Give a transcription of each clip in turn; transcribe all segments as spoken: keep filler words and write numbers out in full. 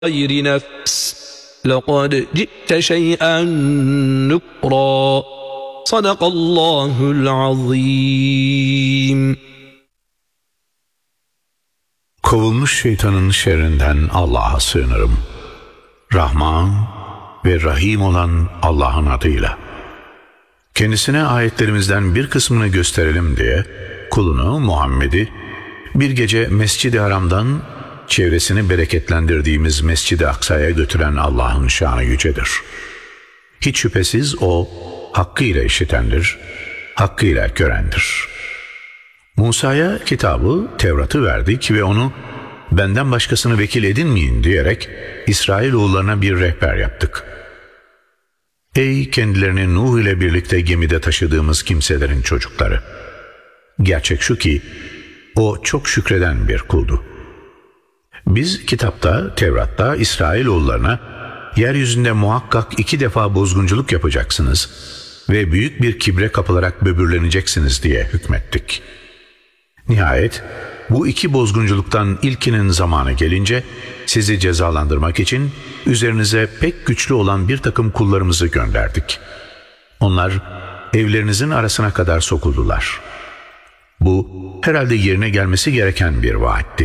غير نفس لقد جئت شيئا نكرا صدق الله العظيم. Kovulmuş şeytanın şerrinden Allah'a sığınırım. Rahman ve Rahim olan Allah'ın adıyla. Kendisine ayetlerimizden bir kısmını gösterelim diye kulunu Muhammed'i bir gece Mescid-i Haram'dan çevresini bereketlendirdiğimiz Mescid-i Aksa'ya götüren Allah'ın şanı yücedir. Hiç şüphesiz O hakkıyla işitendir, hakkıyla görendir. Musa'ya kitabı, Tevrat'ı verdik ve onu benden başkasını vekil edinmeyin diyerek İsrailoğullarına bir rehber yaptık. Ey kendilerini Nuh ile birlikte gemide taşıdığımız kimselerin çocukları! Gerçek şu ki o çok şükreden bir kuldu. Biz kitapta, Tevrat'ta İsrailoğullarına yeryüzünde muhakkak iki defa bozgunculuk yapacaksınız ve büyük bir kibre kapılarak böbürleneceksiniz diye hükmettik. Nihayet bu iki bozgunculuktan ilkinin zamanı gelince sizi cezalandırmak için üzerinize pek güçlü olan bir takım kullarımızı gönderdik. Onlar evlerinizin arasına kadar sokuldular. Bu herhalde yerine gelmesi gereken bir vaatti.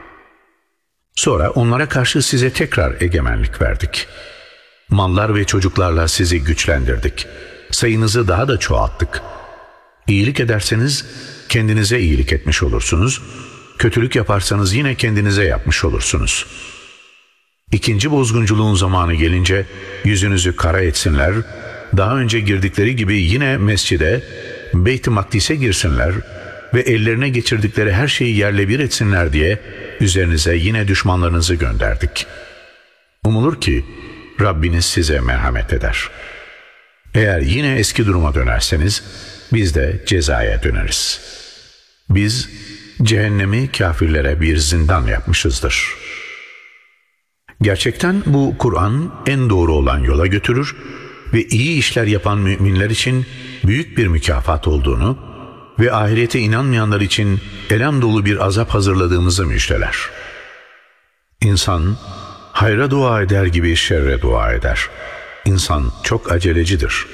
Sonra onlara karşı size tekrar egemenlik verdik. Mallar ve çocuklarla sizi güçlendirdik. Sayınızı daha da çoğalttık. İyilik ederseniz kendinize iyilik etmiş olursunuz. Kötülük yaparsanız yine kendinize yapmış olursunuz. İkinci bozgunculuğun zamanı gelince yüzünüzü kara etsinler, daha önce girdikleri gibi yine mescide, Beyt-i Makdis'e girsinler ve ellerine geçirdikleri her şeyi yerle bir etsinler diye üzerinize yine düşmanlarınızı gönderdik. Umulur ki Rabbiniz size merhamet eder. Eğer yine eski duruma dönerseniz biz de cezaya döneriz. Biz cehennemi kafirlere bir zindan yapmışızdır. Gerçekten bu Kur'an en doğru olan yola götürür ve iyi işler yapan müminler için büyük bir mükafat olduğunu ve ahirete inanmayanlar için elem dolu bir azap hazırladığımızı müjdeler. İnsan hayra dua eder gibi şerre dua eder. İnsan çok acelecidir.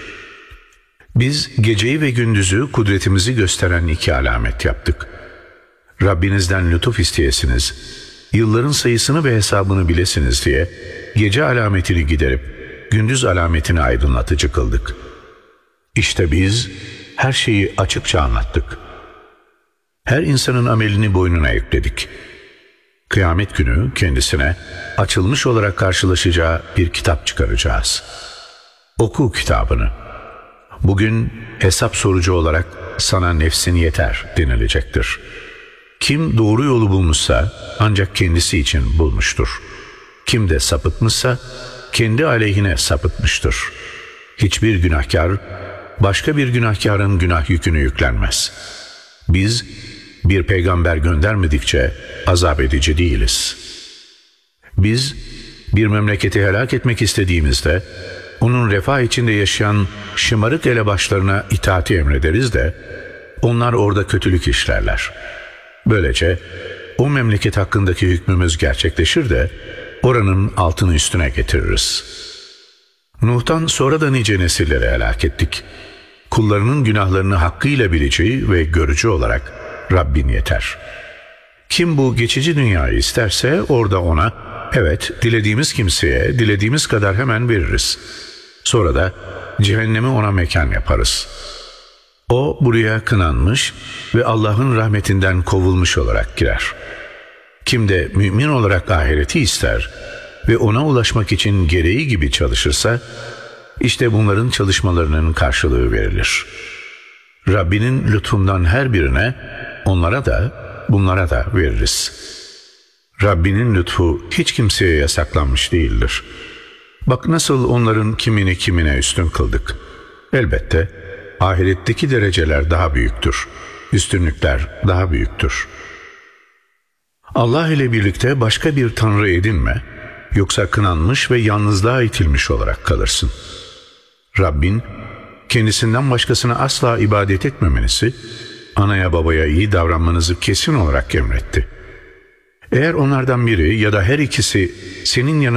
Biz geceyi ve gündüzü kudretimizi gösteren iki alamet yaptık. Rabbinizden lütuf isteyesiniz, yılların sayısını ve hesabını bilesiniz diye gece alametini giderip gündüz alametini aydınlatıcı kıldık. İşte biz her şeyi açıkça anlattık. Her insanın amelini boynuna yükledik. Kıyamet günü kendisine açılmış olarak karşılaşacağı bir kitap çıkaracağız. Oku kitabını. Bugün hesap sorucu olarak sana nefsin yeter denilecektir. Kim doğru yolu bulmuşsa ancak kendisi için bulmuştur. Kim de sapıtmışsa kendi aleyhine sapıtmıştır. Hiçbir günahkar başka bir günahkarın günah yükünü yüklenmez. Biz bir peygamber göndermedikçe azap edici değiliz. Biz bir memleketi helak etmek istediğimizde onun refah içinde yaşayan şımarık elebaşlarına itaati emrederiz de onlar orada kötülük işlerler. Böylece o memleket hakkındaki hükmümüz gerçekleşir de oranın altını üstüne getiririz. Nuh'tan sonra da nice nesilleri helak ettik. Kullarının günahlarını hakkıyla bilici ve görücü olarak Rabbin yeter. Kim bu geçici dünyayı isterse orada ona evet dilediğimiz kimseye dilediğimiz kadar hemen veririz. Sonra da cehennemi ona mekan yaparız. O buraya kınanmış ve Allah'ın rahmetinden kovulmuş olarak girer. Kim de mümin olarak ahireti ister ve ona ulaşmak için gereği gibi çalışırsa işte bunların çalışmalarının karşılığı verilir. Rabbinin lütfundan her birine onlara da bunlara da veririz. Rabbinin lütfu hiç kimseye yasaklanmış değildir. Bak nasıl onların kimini kimine üstün kıldık. Elbette ahiretteki dereceler daha büyüktür. Üstünlükler daha büyüktür. Allah ile birlikte başka bir tanrı edinme, yoksa kınanmış ve yalnızlığa itilmiş olarak kalırsın. Rabbin kendisinden başkasına asla ibadet etmemenizi, anaya babaya iyi davranmanızı kesin olarak emretti. Eğer onlardan biri ya da her ikisi senin yanına